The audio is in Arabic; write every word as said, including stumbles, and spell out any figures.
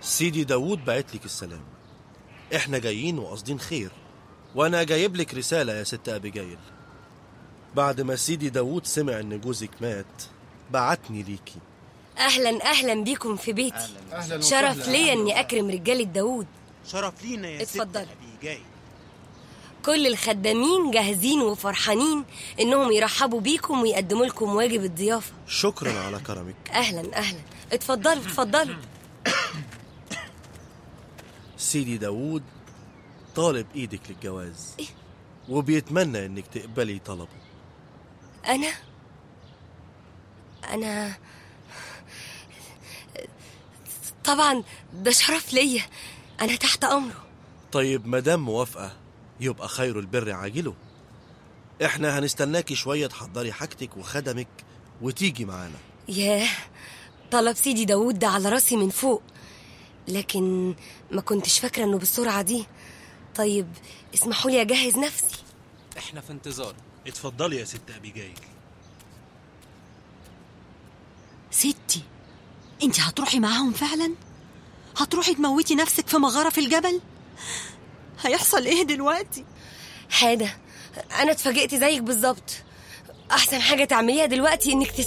سيدي داود بعتلك السلام. احنا جايين وقصدين خير، وانا جايب لك رسالة يا ست أبيجايل. بعد ما سيدي داود سمع ان جوزك مات بعتني ليكي. اهلا اهلا بيكم في بيتي. أهلاً. أهلاً شرف ليا اني اكرم رجالة داود. شرف لينا يا ست اتفضل. أبيجايل. كل الخدامين جاهزين وفرحانين انهم يرحبوا بيكم ويقدموا لكم واجب الضيافة. شكرا على كرمك. اهلا اهلا، اتفضلوا اتفضلوا. سيدي داود طالب ايدك للجواز إيه؟ وبيتمنى انك تقبلي طلبه. انا انا طبعا ده شرف ليا، انا تحت امره. طيب مدام موافقة يبقى خير البر عاجله. احنا هنستناكي شوية تحضري حاجتك وخدمك وتيجي معانا. ياه، طلب سيدي داود ده على راسي من فوق، لكن ما كنتش فاكرة انه بالسرعة دي. طيب اسمحوا لي اجهز نفسي. احنا في انتظار. اتفضلي يا ست أبيجايل. ستي، انت هتروحي معاهم فعلا؟ هتروحي تموتي نفسك في مغارة في الجبل؟ هيحصل ايه دلوقتي؟ حاجة انا اتفاجئت زيك بالظبط. احسن حاجة تعمليها دلوقتي انك